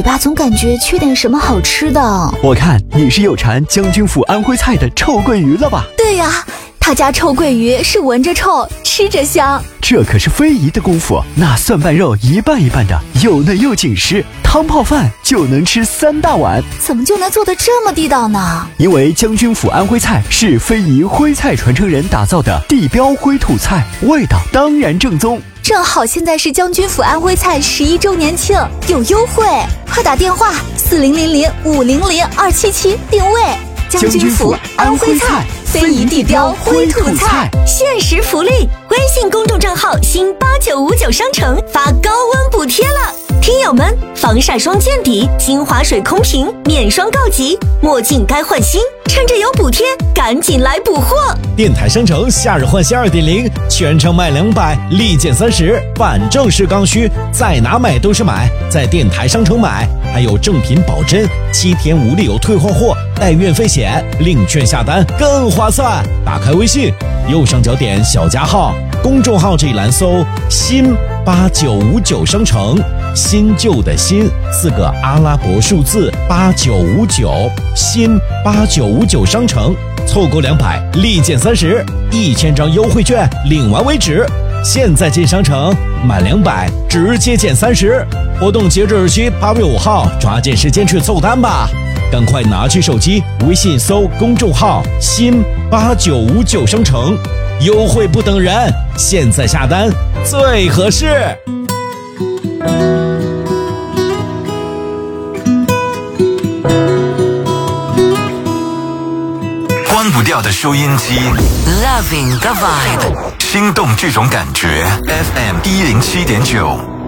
爸总感觉缺点什么好吃的。 我看你是有馋将军府安徽菜的臭鳜鱼了吧？ 对呀，他家臭鳜鱼是闻着臭，吃着香。 这可是非遗的功夫，那蒜瓣肉一半一半的，又嫩又紧实，汤泡饭就能吃3大碗。 怎么就能做得这么地道呢？ 因为将军府安徽菜是非遗徽菜传承人打造的地标徽土菜，味道当然正宗。 正好现在是将军府安徽菜11周年庆，有优惠，快打电话4000500277定位。 将军府安徽菜， 非遗地标徽土菜， 限时福利！微信公众账号新8959商城发高温补贴了，听友们，防晒霜见底，精华水空瓶，面霜告急，墨镜该换新，趁着有补贴，赶紧来补货！ 电台商城夏日换新 2.0， 全程卖200，立减30，反正是刚需，在哪买都是买，在电台商城买，还有正品保真，7天无理由退换货，带运费险，领券下单更划算。打开微信，右上角点小加号，公众号这一栏搜新8959商城，新旧的新4个阿拉伯数字8959，新8959商城，凑够200立减30，1000张优惠券领完为止。现在进商城满200直接减30，活动截止日期8月5号，抓紧时间去凑单吧！赶快拿起手机，微信搜公众号新8959商城，优惠不等人，现在下单最合适。 关不掉的收音机 Loving the vibe， 心动这种感觉 FM 107.9